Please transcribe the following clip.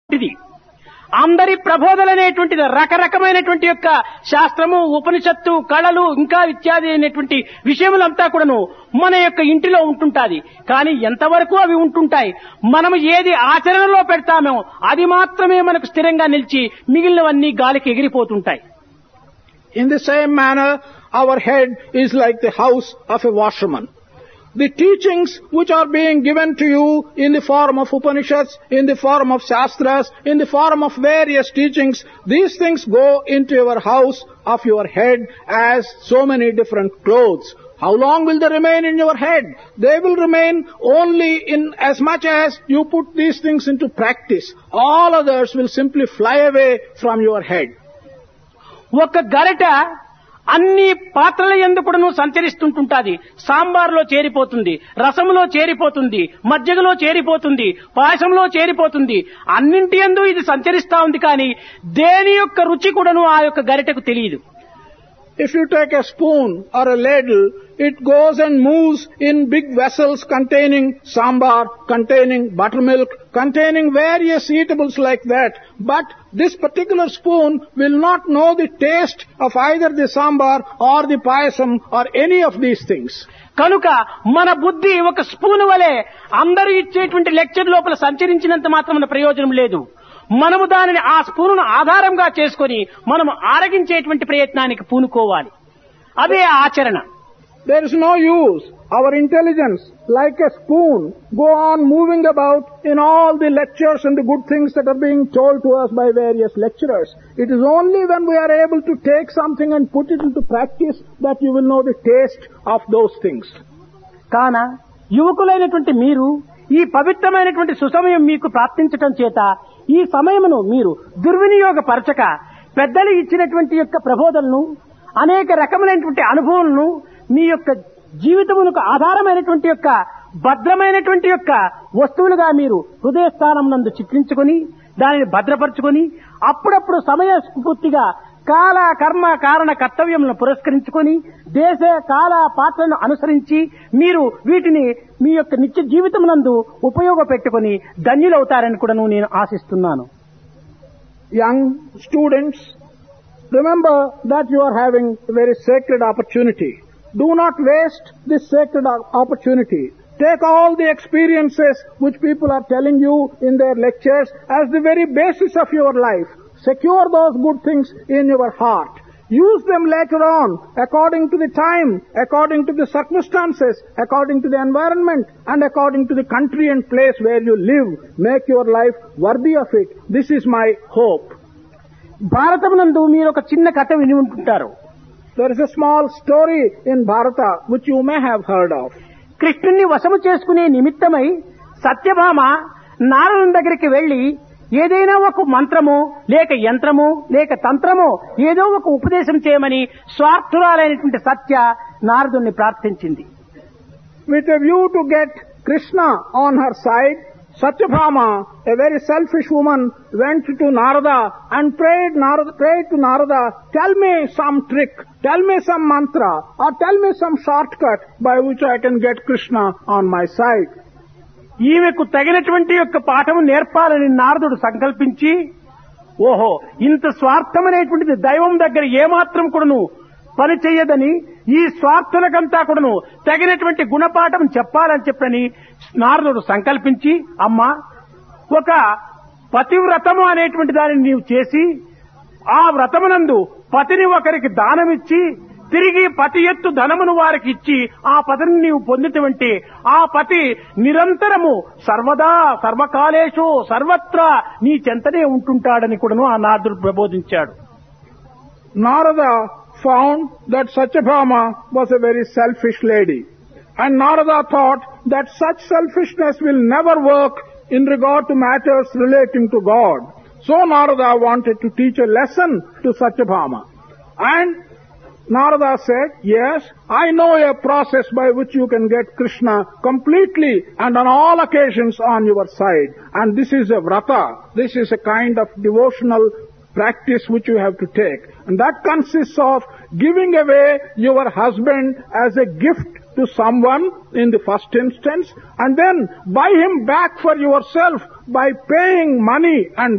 ఇది అందరి ప్రబోధలనేటువంటిది రకరకమైనటువంటి యొక్క శాస్త్రము ఉపనిషత్తు కళలు ఇంకా ఇత్యాది అయినటువంటి విషయములంతా కూడాను మన యొక్క ఇంటిలో ఉంటుంటాది. కానీ ఎంతవరకు అవి ఉంటుంటాయి, మనం ఏది ఆచరణలో పెడతామో అది మాత్రమే మనకు స్థిరంగా నిలిచి మిగిలినవన్నీ గాలికి ఎగిరిపోతుంటాయి. In the same manner, our head is like the house of a washerman. The teachings which are being given to you in the form of Upanishads, in the form of Shastras, in the form of various teachings, these things go into your house of your head as so many different clothes. How long will they remain in your head? They will remain only in as much as you put these things into practice. All others will simply fly away from your head. ఒక గరిట అన్ని పాత్రల యందు కూడాను సంచరిస్తుంటుంటాది. సాంబార్లో చేరిపోతుంది, రసంలో చేరిపోతుంది, మజ్జిగలో చేరిపోతుంది, పాయసంలో చేరిపోతుంది. అన్నింటి యందు ఇది సంచరిస్తా ఉంది. కానీ దేని యొక్క రుచి కూడాను ఆ యొక్క గరిటకు తెలియదు. If you take a spoon or a ladle, it goes and moves in big vessels containing sambar, containing buttermilk, containing various eatables like that. But this particular spoon will not know the taste of either the sambar or the payasam or any of these things. కనుక మన బుద్ధి ఒక spoon వలె అందరూ ఇచ్చేటువంటి lecture లోపల సంచరించినంత మాత్రం ప్రయోజనం లేదు. మనము దానిని ఆ స్పూనును ఆధారంగా చేసుకొని మనము ఆరగించేటువంటి ప్రయత్నానికి పూనుకోవాలి. అదే ఆచరణ. There is no use. Our intelligence, like a spoon, go on moving about in all the lectures and the good things that are being told to us by various lecturers. It is only when we are able to take something and put it into practice that you will know the taste of those things. కాన యువకులైనటువంటి మీరు ఈ పవిత్రమైనటువంటి సుసమయం మీకు ప్రాప్తించటం చేత ఈ సమయమును మీరు దుర్వినియోగపరచక పెద్దలు ఇచ్చినటువంటి యొక్క ప్రబోధనను అనేక రకములైనటువంటి అనుభవాలను మీ యొక్క జీవితమునకు ఆధారమైనటువంటి యొక్క భద్రమైనటువంటి యొక్క వస్తువులుగా మీరు హృదయస్థానం నందు చిత్రించుకొని దానిని భద్రపరచుకొని అప్పుడప్పుడు సమయ స్ఫూర్తిగా కాల కర్మ కారణ కర్తవ్యములను పురస్కరించుకొని దేశ కాల పాత్రలను అనుసరించి మీరు వీటిని మీ యొక్క నిత్య జీవితం నందు ఉపయోగపెట్టుకొని ధన్యులవుతారని కూడా నేను ఆశిస్తున్నాను. Young students, remember that you are having a very sacred opportunity. Do not waste this sacred opportunity. Take all the experiences which people are telling you in their lectures as the very basis of your life. Secure those good things in your heart. Use them later on according to the time, according to the circumstances, according to the environment and according to the country and place where you live. Make your life worthy of it. This is my hope. భారతమునందు మీరు ఒక చిన్న కథ విని ఉంటుంటారు. There is a small story in Bharata which you may have heard of. కృష్ణుణ్ణి వశము చేసుకునే నిమిత్తమై సత్యభామ నారదుని దగ్గరికి వెళ్లి ఏదైనా ఒక మంత్రము లేక యంత్రము లేక తంత్రము ఏదో ఒక ఉపదేశం చేయమని స్వార్థురాలైనటువంటి సత్య నారదుని ప్రార్థించింది. With a view to get Krishna on her side, Satyabhama, a very selfish woman, went to Narada and prayed to Narada, tell me some trick, tell me some mantra, or tell me some shortcut by which I can get Krishna on my side. ఈమెకు తగినటువంటి యొక్క పాఠము నేర్పాలని నారదుడు సంకల్పించి, ఓహో ఇంత స్వార్థమనేటువంటిది దైవం దగ్గర ఏమాత్రం కూడాను పని చెయ్యదని ఈ స్వార్థులకంతా కూడాను తగినటువంటి గుణపాఠం చెప్పాలని చెప్పని నారదుడు సంకల్పించి, అమ్మా ఒక పతివ్రతము అనేటువంటి దానిని నీవు చేసి ఆ వ్రతమునందు పతిని ఒకరికి దానమిచ్చి తిరిగి పతి ఎత్తు ధనమును వారికి ఇచ్చి ఆ పతిని నీవు పొందినటువంటి ఆ పతి నిరంతరము సర్వదా సర్వకాలేషు సర్వత్రా నీ చెంతనే ఉంటుంటాడని కూడాను ఆ నారదుడు ప్రబోధించాడు. Narada found that Satyabhama was a very selfish lady. And Narada thought that such selfishness will never work in regard to matters relating to God. So Narada wanted to teach a lesson to Satyabhama. And Narada said, yes, I know a process by which you can get Krishna completely and on all occasions on your side. And this is a vrata. This is a kind of devotional practice which you have to take. And that consists of giving away your husband as a gift to someone in the first instance, and then buy him back for yourself by paying money and